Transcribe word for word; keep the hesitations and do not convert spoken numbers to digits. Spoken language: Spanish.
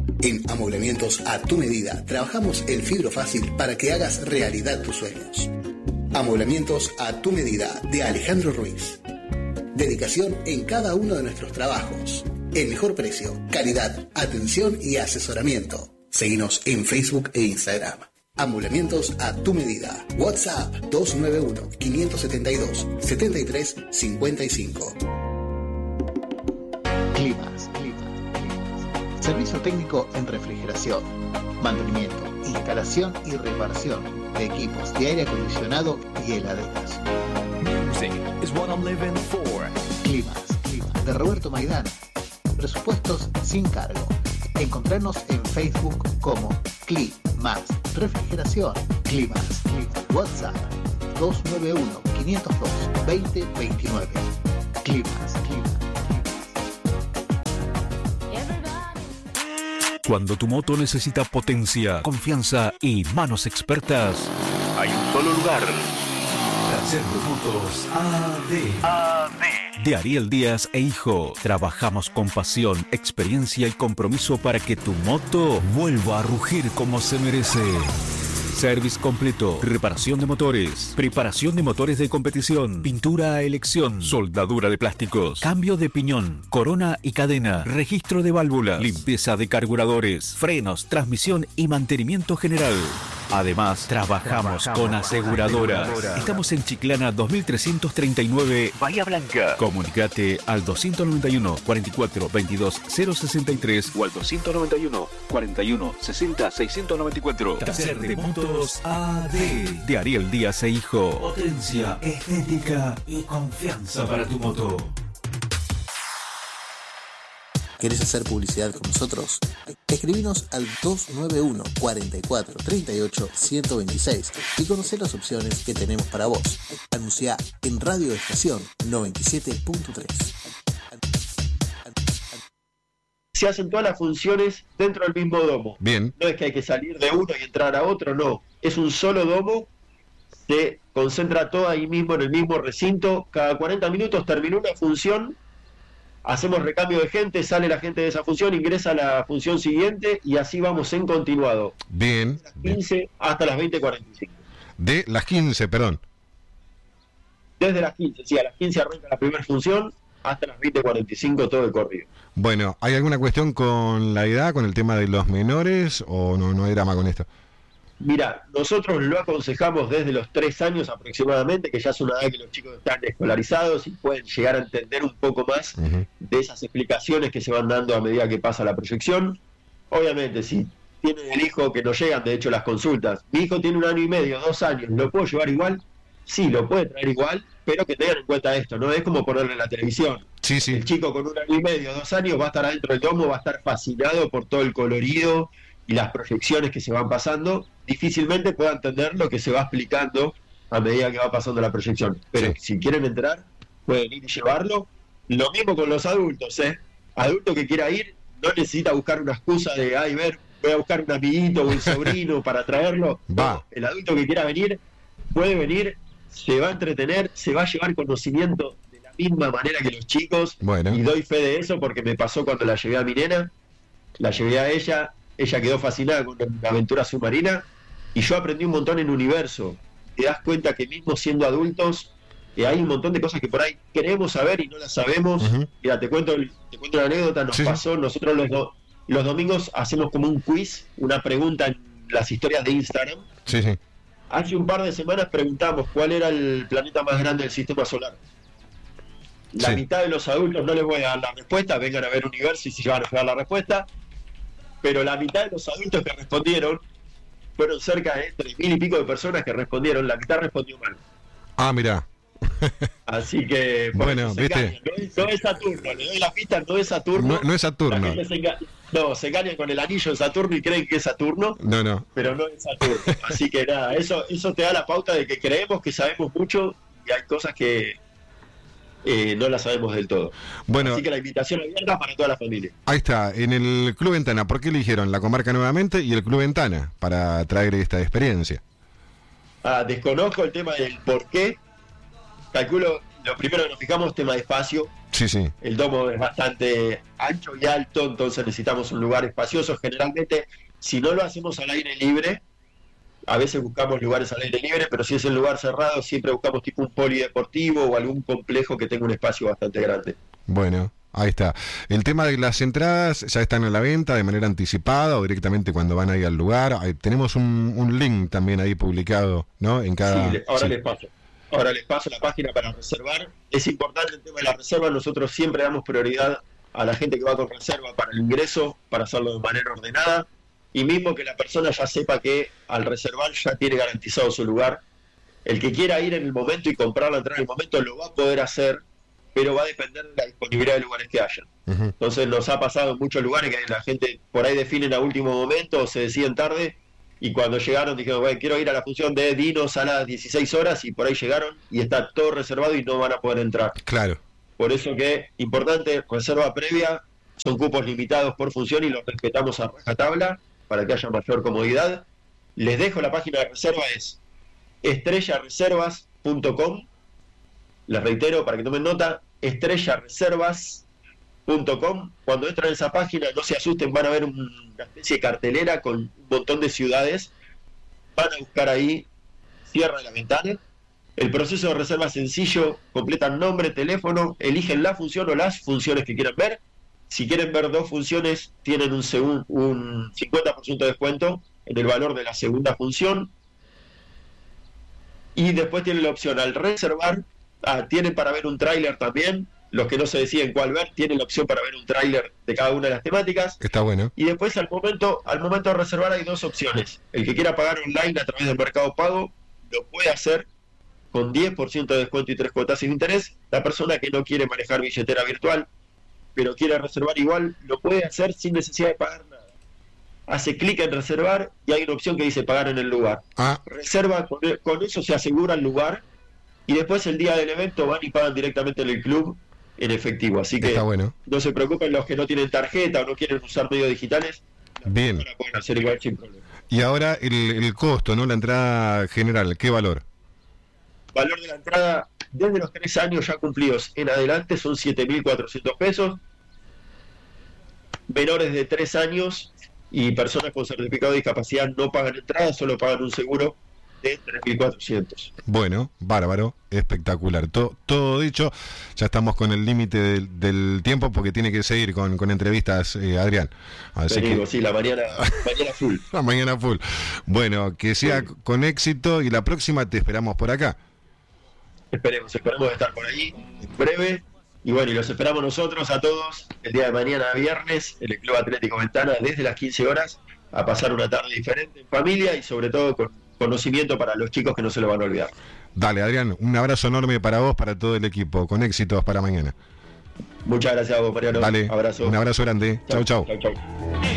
En Amoblamientos a tu medida, trabajamos el fibro fácil para que hagas realidad tus sueños. Amoblamientos a tu medida, de Alejandro Ruiz. Dedicación en cada uno de nuestros trabajos. El mejor precio, calidad, atención y asesoramiento. Seguinos en Facebook e Instagram. Amoblamientos a tu medida. WhatsApp dos nueve uno, cinco siete dos, siete tres cinco cinco. Climas, climas, climas. Servicio técnico en refrigeración, mantenimiento, instalación y reparación de equipos de aire acondicionado y heladeras. Music is what I'm living for. Climas, climas. De Roberto Maidana. Presupuestos sin cargo. Encontrarnos en Facebook como Climas Refrigeración. Climas, Climas. WhatsApp dos nueve uno, cinco cero dos, veinte veintinueve. Climas, Climas. Cuando tu moto necesita potencia, confianza y manos expertas, hay un solo lugar. Taller de Motos A D. A D. De Ariel Díaz e Hijo. Trabajamos con pasión, experiencia y compromiso para que tu moto vuelva a rugir como se merece. Service completo, reparación de motores, preparación de motores de competición, pintura a elección, soldadura de plásticos, cambio de piñón, corona y cadena, registro de válvulas, limpieza de carburadores, frenos, transmisión y mantenimiento general. Además, trabajamos con aseguradoras. Estamos en Chiclana dos mil trescientos treinta y nueve, Bahía Blanca. Comunicate al doscientos noventa y uno, cuarenta y cuatro, veintidós, cero sesenta y tres o al doscientos noventa y uno, cuarenta y uno, sesenta, seiscientos noventa y cuatro. Taller de Motos A D. De Ariel Díaz e Hijo. Potencia, estética y confianza para tu moto. ¿Querés hacer publicidad con nosotros? Escribinos al dos nueve uno, cuarenta y cuatro, treinta y ocho, ciento veintiséis y conocé las opciones que tenemos para vos. Anunciá en Radio Estación noventa y siete punto tres. Se hacen todas las funciones dentro del mismo domo. Bien. No es que hay que salir de uno y entrar a otro, no. Es un solo domo, se concentra todo ahí mismo en el mismo recinto. Cada cuarenta minutos terminó una función, hacemos recambio de gente, sale la gente de esa función, ingresa a la función siguiente y así vamos en continuado. Bien. De las quince bien. Hasta las veinte cuarenta y cinco. De las quince, perdón. Desde las quince, sí, a las quince arranca la primera función, hasta las veinte cuarenta y cinco todo el corrido. Bueno, ¿hay alguna cuestión con la edad, con el tema de los menores o no, no hay drama con esto? Mira, nosotros lo aconsejamos desde los tres años aproximadamente, que ya es una edad que los chicos están escolarizados y pueden llegar a entender un poco más uh-huh. de esas explicaciones que se van dando a medida que pasa la proyección. Obviamente, si tienen el hijo, que no llegan, de hecho, las consultas, mi hijo tiene un año y medio, dos años, ¿lo puedo llevar igual? Sí, lo puede traer igual, pero que tengan en cuenta esto, no es como ponerle en la televisión. Sí, sí. El chico con un año y medio, dos años, va a estar adentro del domo, va a estar fascinado por todo el colorido y las proyecciones que se van pasando, difícilmente pueda entender lo que se va explicando a medida que va pasando la proyección. Pero sí. Si quieren entrar, pueden ir y llevarlo. Lo mismo con los adultos, ¿eh? Adulto que quiera ir, no necesita buscar una excusa de, ay, ver, voy a buscar un amiguito o un sobrino para traerlo. Va. No, el adulto que quiera venir, puede venir, se va a entretener, se va a llevar conocimiento de la misma manera que los chicos. Bueno. Y doy fe de eso porque me pasó cuando la llevé a mi nena, la llevé a ella, ella quedó fascinada con la aventura submarina y yo aprendí un montón en Universo. Te das cuenta que mismo siendo adultos eh, hay un montón de cosas que por ahí queremos saber y no las sabemos. Uh-huh. Mira, te cuento, te cuento una anécdota, nos sí. pasó, nosotros los, do, los domingos hacemos como un quiz, una pregunta en las historias de Instagram. Sí, sí. Hace un par de semanas preguntamos cuál era el planeta más grande del sistema solar. La sí. mitad de los adultos no les voy a dar la respuesta, vengan a ver Universo y si van a dar la respuesta. Pero la mitad de los adultos que respondieron, fueron cerca de tres mil y pico de personas que respondieron, la mitad respondió mal. Ah, mirá. Así que, bueno, viste. No es, no es Saturno, le doy la pista, no es Saturno. No, no es Saturno. Se enga... No, se engañan con el anillo de Saturno y creen que es Saturno. No, no. Pero no es Saturno. Así que nada, eso, eso te da la pauta de que creemos que sabemos mucho y hay cosas que Eh, no la sabemos del todo. Bueno, así que la invitación abierta para toda la familia. Ahí está, en el Club Ventana, ¿por qué eligieron la comarca nuevamente y el Club Ventana para traer esta experiencia? Ah, desconozco el tema del por qué. Calculo, lo primero que nos fijamos, tema de espacio. Sí, sí. El domo es bastante ancho y alto, entonces necesitamos un lugar espacioso. Generalmente, si no lo hacemos al aire libre, a veces buscamos lugares al aire libre, pero si es el lugar cerrado, siempre buscamos tipo un polideportivo o algún complejo que tenga un espacio bastante grande. Bueno, ahí está. El tema de las entradas ya están a la venta de manera anticipada o directamente cuando van ahí al lugar. Ahí tenemos un, un link también ahí publicado, ¿no? En cada... Sí, ahora sí. les paso. Ahora les paso la página para reservar. Es importante el tema de la reserva. Nosotros siempre damos prioridad a la gente que va con reserva para el ingreso, para hacerlo de manera ordenada. Y mismo que la persona ya sepa que al reservar ya tiene garantizado su lugar. El que quiera ir en el momento y comprar la entrada en el momento lo va a poder hacer, pero va a depender de la disponibilidad de lugares que haya. Uh-huh. Entonces nos ha pasado en muchos lugares que la gente por ahí definen a último momento o se deciden tarde, y cuando llegaron dijeron, bueno, quiero ir a la función de Dinos a las dieciséis horas, y por ahí llegaron y está todo reservado y no van a poder entrar. Claro. Por eso que, importante, reserva previa, son cupos limitados por función y los respetamos a rajatabla para que haya mayor comodidad. Les dejo la página de reserva, es estrella reservas punto com. Les reitero para que tomen nota, estrella reservas punto com. Cuando entran en esa página, no se asusten, van a ver una especie de cartelera con un montón de ciudades. Van a buscar ahí Sierra de la Ventana. El proceso de reserva es sencillo, completan nombre, teléfono, eligen la función o las funciones que quieran ver. Si quieren ver dos funciones, tienen un, segun, un cincuenta por ciento de descuento en el valor de la segunda función. Y después tienen la opción al reservar, ah, tienen para ver un tráiler también. Los que no se deciden cuál ver, tienen la opción para ver un tráiler de cada una de las temáticas. Está bueno. Y después al momento, al momento de reservar hay dos opciones. El que quiera pagar online a través del Mercado Pago, lo puede hacer con diez por ciento de descuento y tres cuotas sin interés. La persona que no quiere manejar billetera virtual, pero quiere reservar igual, lo puede hacer sin necesidad de pagar nada. Hace clic en reservar y hay una opción que dice pagar en el lugar. Ah. Reserva, con, con eso se asegura el lugar, y después el día del evento van y pagan directamente en el club en efectivo. Así que está bueno. No se preocupen los que no tienen tarjeta o no quieren usar medios digitales. Bien. La pueden hacer igual sin problema. Y ahora el, el costo, ¿no? La entrada general, ¿qué valor? Valor de la entrada desde los tres años ya cumplidos en adelante son siete mil cuatrocientos pesos. Menores de tres años y personas con certificado de discapacidad no pagan entrada, solo pagan un seguro de tres mil cuatrocientos. Bueno, bárbaro, espectacular. Todo, todo dicho, ya estamos con el límite del, del tiempo porque tiene que seguir con, con entrevistas, eh, Adrián. Así Venimos, que... sí, la mañana, mañana full. La mañana full. Bueno, que sea sí. con éxito y la próxima te esperamos por acá. Esperemos, esperemos estar por ahí en breve. Y bueno, y los esperamos nosotros a todos el día de mañana, viernes, en el Club Atlético Ventana, desde las quince horas, a pasar una tarde diferente en familia y sobre todo con conocimiento para los chicos que no se lo van a olvidar. Dale, Adrián, un abrazo enorme para vos, para todo el equipo. Con éxitos para mañana. Muchas gracias a vos, Mariano. Dale, abrazo. Un abrazo grande. Chau, chau. Chau, chau.